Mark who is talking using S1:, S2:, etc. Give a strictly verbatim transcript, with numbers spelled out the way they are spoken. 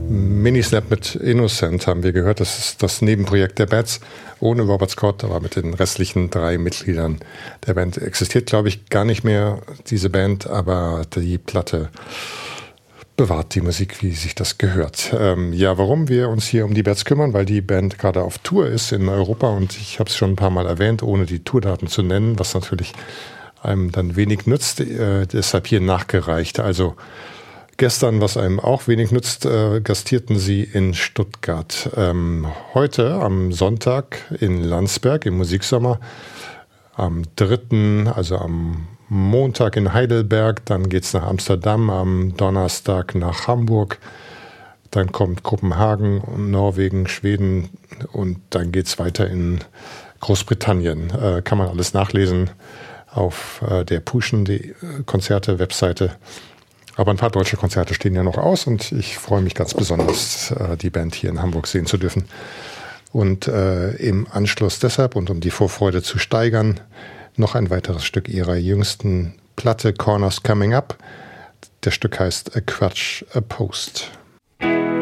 S1: Minisnap mit Innocent haben wir gehört. Das ist das Nebenprojekt der Bats ohne Robert Scott, aber mit den restlichen drei Mitgliedern der Band. Existiert, glaube ich, gar nicht mehr diese Band, aber die Platte bewahrt die Musik, wie sich das gehört. Ähm, ja, warum wir uns hier um die Bats kümmern? Weil die Band gerade auf Tour ist in Europa und ich habe es schon ein paar Mal erwähnt, ohne die Tourdaten zu nennen, was natürlich einem dann wenig nützt. Äh, deshalb hier nachgereicht. Also gestern, was einem auch wenig nützt, äh, gastierten sie in Stuttgart. Ähm, heute, am Sonntag, in Landsberg im Musiksommer. Am dritten, also am Montag in Heidelberg. Dann geht's nach Amsterdam, am Donnerstag nach Hamburg. Dann kommt Kopenhagen, Norwegen, Schweden und dann geht's weiter in Großbritannien. Äh, kann man alles nachlesen auf äh, der Pushen, die Konzerte, Webseite. Aber ein paar deutsche Konzerte stehen ja noch aus und ich freue mich ganz besonders, äh, die Band hier in Hamburg sehen zu dürfen. Und äh, im Anschluss deshalb und um die Vorfreude zu steigern, noch ein weiteres Stück ihrer jüngsten Platte Corners Coming Up. Das Stück heißt A Crutch, A Post.